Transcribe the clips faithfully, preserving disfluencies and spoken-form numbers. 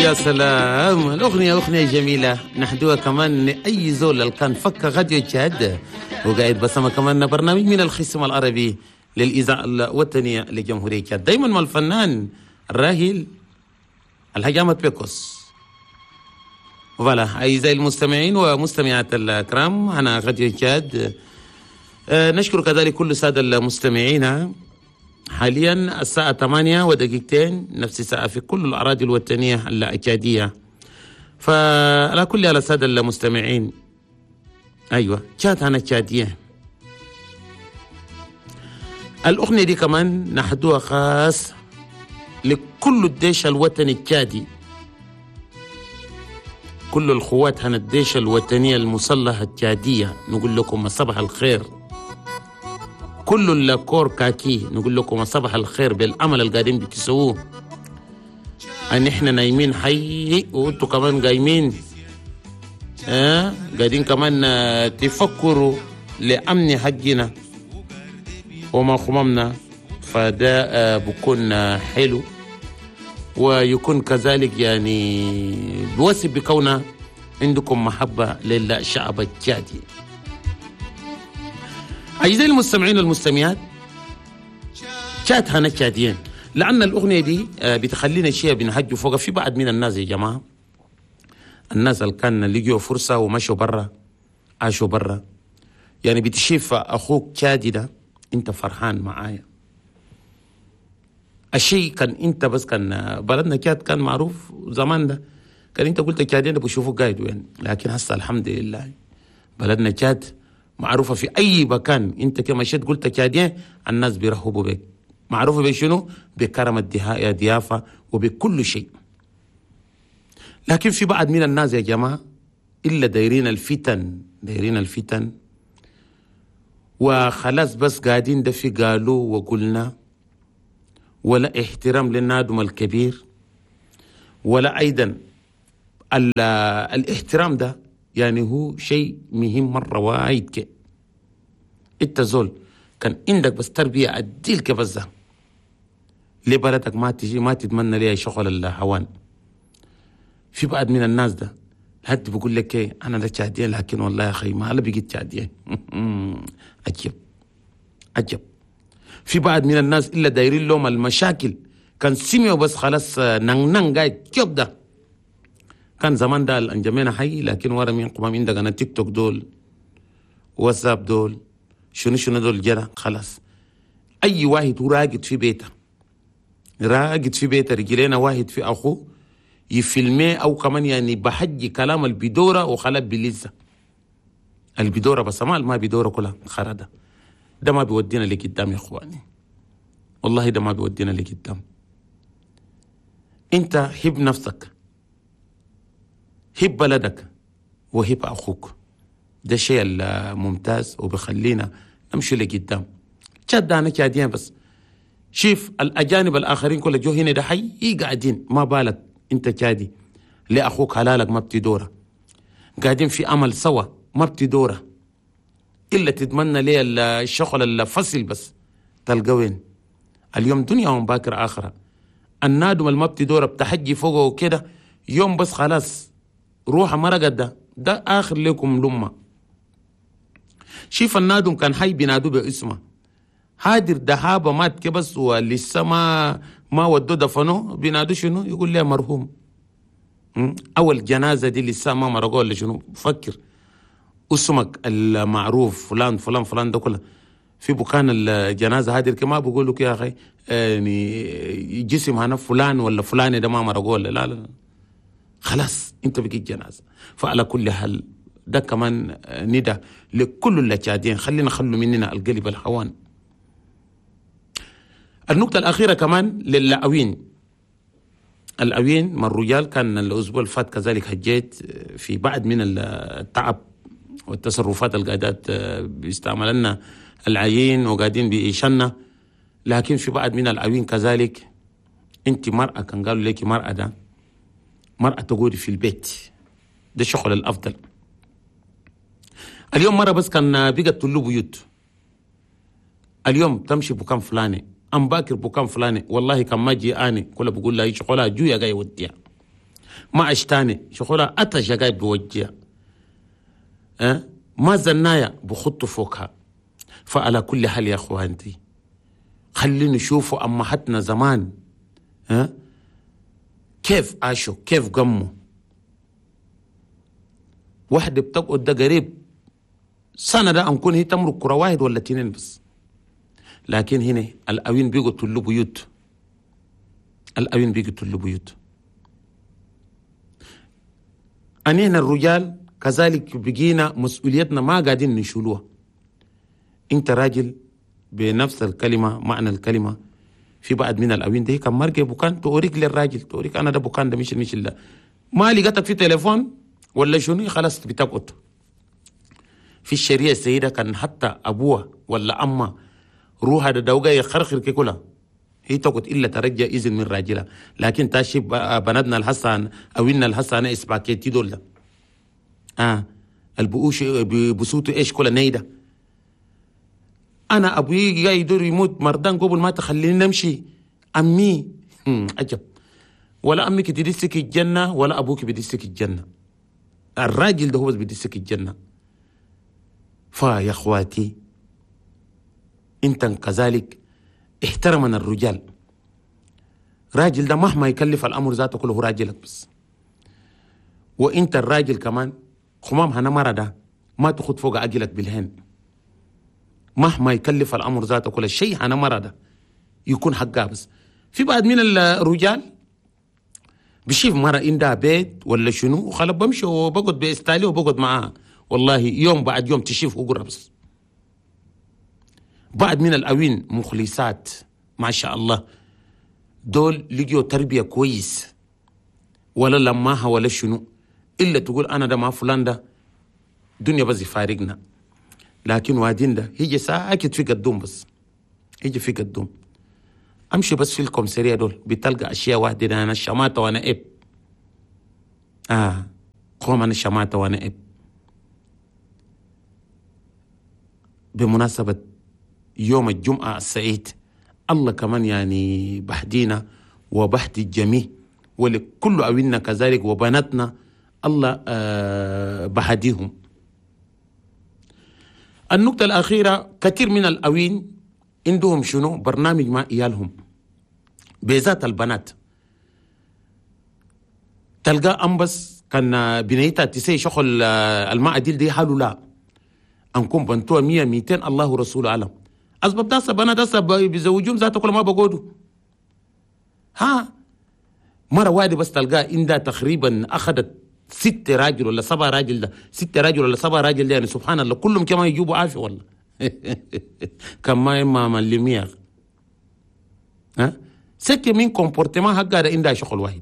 يا سلام، الأغنية أغنية جميلة نحدوها كمان لأي زول اللي كان فك غاديو تشاد وقاعد بسمة كمان برنامج من الخصم العربي للإذاعة الوطنية لجمهورية تشاد. دايما مع الفنان الراهل الحاج أحمد بيكوس. فوالا أعزائي المستمعين ومستمعات الكرام، أنا غاديو تشاد. أه نشكر كذلك كل سادة المستمعين. حاليا الساعة ثمانية ودقيقتين، نفس الساعة في كل الأراضي الوطنية الأكادية. فعلى كل على السادة المستمعين، أيوة تشاد أنا تشادية. الأغنية دي كمان نحدوها خاص لكل الجيش الوطني التشادي، كل القوات هنا الجيش الوطنية المسلحة التشادية، نقول لكم صباح الخير. كل الكور كاكي نقول لكم صباح الخير بالعمل اللي قاعدين بتسووه. ان احنا نايمين حي وانتوا كمان قايمين، اه قاعدين كمان آه تفكروا لامن حقنا وما خممنا. فده آه بكون آه حلو، ويكون كذلك يعني بوصف بكونه عندكم محبه للشعب التشادي. أعزائي المستمعين والمستمعات، تشاد هنا تشاديين، لأن الأغنية دي بتخلينا شيء بنهجوا فوق. في بعض من الناس يا جماعة، الناس اللي كان لقوا فرصة ومشوا برا، عاشوا برا، يعني بتشوف أخوك تشادي ده أنت فرحان معايا. الشيء كان أنت بس كان بلدنا تشاد كان معروف زمان ده، كان أنت قلت تشاديين بيشوفوا قايد وين، لكن هسه الحمد لله بلدنا تشاد معروفة في أي مكان. أنت كما مشيت قلت تشاديين الناس بيرحبوا بك، معروفة بشنو؟ بكرم الضيافة وبكل شيء. لكن في بعض من الناس يا جماعة إلا دايرين الفتن، دايرين الفتن وخلاص، بس قاعدين ده في قالوا وقلنا، ولا احترام للنادم الكبير، ولا أيضا الاحترام ده يعني هو شيء مهم مرة وايد. كي انت زول كان عندك بس تربية أديل كبس ده لبلدك، ما تجي ما تتمنى ليه شغل الهوان. في بعض من الناس ده حد بيقول لك ايه انا ده تشاديين، لكن والله يا اخي ما هلا بقيت تشاديين. عجب عجب. في بعض من الناس الا دايرين لهم المشاكل، كان سمعوا بس خلاص نن نن قاعد جب ده. كان زمان ده الانجمينا حي، لكن ورا مين قمام عندك انا تيك توك دول، واتساب دول، شنو شنو دول جرى خلاص. اي واحد هو راقد في بيته، راقد في بيته، رجلينا واحد في اخوه يفيلميه، او كمان يعني بحجي كلام البدوره وخلق بلزه البدوره، بس ما بدوره كلها خرده. ده ما بيودينا لقدام يا اخواني، والله ده ما بيودينا لقدام. انت حب نفسك، هب بلدك، وهب أخوك، ده شيء الممتاز وبخلينا نمشي لقدام. تشاد أنا تشاديين بس. شوف الأجانب الآخرين كل جو هنا ده حي قاعدين، ما بالك أنت تشادي لأخوك حلالك ما بتدوره، قاعدين في أمل سوا ما بتدوره، إلا تتمنى ليه الشغل الفصل بس تلقوين. اليوم دنيا ومباكر آخرة. النادم اللي ما بتدوره بتحجي فوقه وكده يوم بس خلاص روح مرقت ده ده آخر لكم لما. شوف النادم كان حي بينادوا باسمه، هادر دهابة مات كبس ولسه ما ما ودوا دفنوه، بينادوا شنو؟ يقول لي مرحوم. أول جنازة دي لسه ما مرقوا ولا شنو؟ فكر اسمك المعروف فلان فلان فلان ده كله في بكان الجنازة هادر كما بقول لك يا أخي يعني جسم هنا فلان ولا فلان ده ما مرقوا ولا لا لا خلاص انت بقيت جنازه. فعلى كل حال ده كمان ندى لكل التشاديين، خلينا خلوا مننا القلب الهوان. النقطه الاخيره كمان للأوين. الأوين من الرجال كان الاسبوع اللي فات كذلك هجيت في بعض من التعب والتصرفات اللي قاعدات بيستعملنا العيين وقاعدين بيشنا، لكن في بعض من الأوين كذلك انت مرأة، كان قالوا لك مرأة ده مرأة تقعدي في البيت، ده شغل الأفضل. اليوم مرة بس كان بقت تلو بيوت، اليوم تمشي بكام فلاني، أم باكر بكام فلاني، والله كان ما جي آني كله بقول لها شغلها جويا جاي وديها. ما اشتاني شغلها أتا شقاي بوجهها، أه؟ ما زنايا بخطوا فوقها. فعلى كل حال يا اخوانتي خلينا نشوفوا أمهاتنا زمان أه؟ كيف عاشوا، كيف قموا. واحدة بتقعد ده قريب سنة ده أنكون هي تمرق كرة واحد ولا تنين بس، لكن هنا الأوين بيقوا تلو بيوت، الأوين بيقوا تلو بيوت. أنينا الرجال كذلك بقينا مسؤوليتنا ما قاعدين نشيلوها. انت راجل بنفس الكلمة معنى الكلمة، في بعض من الأوين ده كان مرقى بكان توريك للراجل، توريك أنا ده بكان ده مش مش لا ما لقيتك في تليفون ولا شنو خلاص بتقعد. في الشريعة السيدة كان حتى أبوها ولا أمها روحها ده دوقة يخرخر كلها هي تقعد إلا ترجع إذن من راجلها. لكن تاشي بنادنا الحسن أوينا الحسن إسباكيتي دول ده آه البؤوش بسوتو إيش كلها نيدة. أنا أبوي جاي يدور يموت مردان قبل ما تخليني نمشي. أمي عجب، ولا أمك تدسك الجنة ولا أبوك بدسك الجنة، الراجل ده هو بس بدسك الجنة. فيا أخواتي انت كذلك احترمنا الرجال. راجل ده مهما يكلف الأمر ذاته كله راجلك بس، وانت الراجل كمان خمام هنا مرة ده ما تخد فوق أجلك بالهن، مهما يكلف الأمر ذاته كل شيء هنا مرة ده يكون حقها. بس في بعض من الرجال بشوف مرة عندها بيت ولا شنو وخلب بمشي وبقعد بإستالي وبقعد معاها، والله يوم بعد يوم تشوف أقرأ. بس بعض من الأوين مخلصات ما شاء الله دول لقيوا تربية كويس ولا لماها ولا شنو، إلا تقول أنا ده ما فلان ده دنيا بس يفارقنا. لكن وادين ده هيجي ساكت في قدوم، بس هيجي في قدوم امشي بس في الكومسيريا دول بتلقى اشياء واحده. انا الشماته وانا اب اه قوم انا الشماته وانا اب. بمناسبه يوم الجمعه السعيد الله كمان يعني بهدينا وبهدي الجميع ولكل أويننا كذلك وبناتنا الله آه بهديهم. النقطة الأخيرة كثير من الأوين عندهم شنو برنامج مع إيالهم بذات البنات. تلقى أنبس كان بنيتها تسي شغل الماء ديل دي حالو لا أنكم بنتوها مية ميتين الله ورسوله أعلم. أسباب داسة بنا داسة بزوجهم ذاته كل ما بقودوا ها مرة واحدة بس تلقى عندها تقريبا أخذت ست راجل ولا سبعة راجل ده ست راجل ولا سبعة راجل ده يعني سبحان الله كلهم كمان يجيبوا عافية والله كما إما ملمية ها سكي من كومبورتمان حقا ده عندها شغل واحد.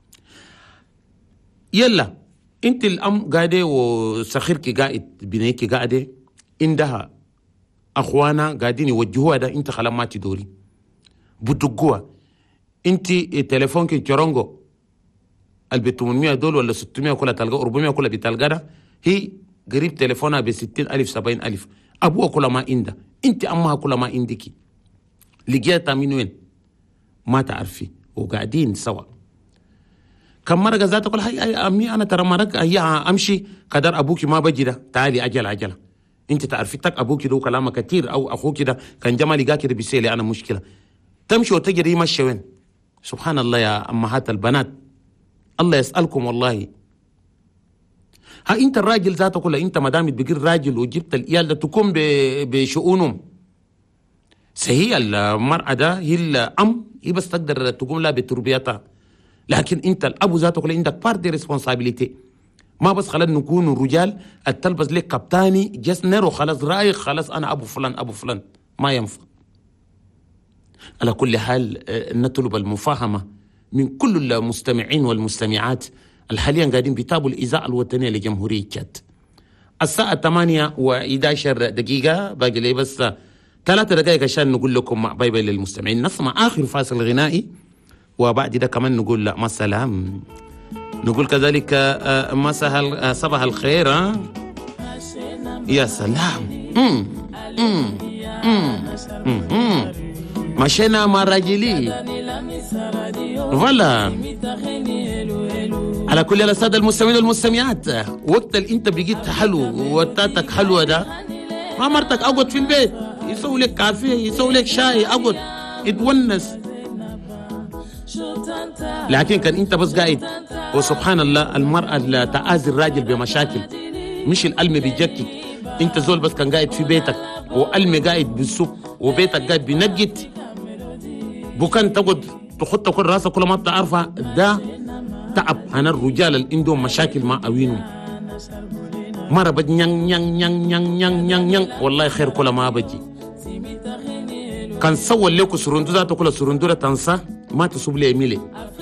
يلا انت الأم قاعدة وسخيرك قاعد بنيك قاعدة عندها أخوانا قاعدين يوجهوها ده انت خلا ما تدوري بدقوها انت تليفونك جرونجو البي ثمانمية دول ولا ستمية كلها تلقى أربعمية كلها بتلقى ده هي قريب تليفونها ب ستين ألف سبعين ألف. أبوها كلها ما عنده انت أمها كلها ما عندك لقيتها من وين ما تعرفي وقاعدين سوا. كم مرة ذات تقول هاي هاي أمي أنا ترى مرة هي أمشي قدر أبوك ما بجي ده تعالي أجل أجل انت تعرفي تك أبوك ده كلامه كتير أو أخوك ده كان جمال يقا كده بيسيلي أنا مشكلة تمشي وتجري ماشي وين. سبحان الله يا أمهات البنات الله يسألكم والله. ها انت الراجل ذاته كله انت ما دام بقير راجل وجبت الإيال ده تقوم بشؤونهم. سهي المرأة ده هي الأم هي بس تقدر تقوم لها بتربيتها، لكن انت الأب ذاته كله عندك بارت دي ريسبونسابيلتي. ما بس خلاص نكون رجال التلبس لك كابتاني جس نيرو خلاص رايق خلاص أنا أبو فلان أبو فلان ما ينفع. على كل حال نطلب المفاهمة من كل المستمعين والمستمعات الحاليا قاعدين بيتابعوا الإذاعة الوطنية لجمهورية تشاد. الساعة ثمانية وإحدى عشرة دقيقة باقي لي بس ثلاثة دقائق عشان نقول لكم مع باي باي للمستمعين. نسمع آخر فاصل غنائي وبعد ده كمان نقول لا ما سلام نقول كذلك مساء صباح الخير. يا سلام مم. مم. مم. مم. مشينا مع راجلي فوالا على كل الأساتذة المستمعين والمستمعات، وقت اللي انت بقيت حلو ووتاتك حلوة ده، ما مرتك اقعد في البيت يسوي لك كافيه يسوي لك شاي، اقعد اتونس. لكن كان انت بس قاعد، وسبحان الله المرأة اللي تعازي الراجل بمشاكل مش الألم بيجكك. انت زول بس كان قاعد في بيتك وألم قاعد بالسوق وبيتك قاعد بينجت، بكان تقعد تخط كل راسك كل ما بتعرفها. ده تعب. أنا الرجال اللي عندهم مشاكل مع أوينهم مرة بجي نيان نيان نيان نيان نيان نيان نيان، والله خير كل ما بجي. كان سوى لكم سرندو ذاته كل سرندورة تنسى ما تصب لي ميلي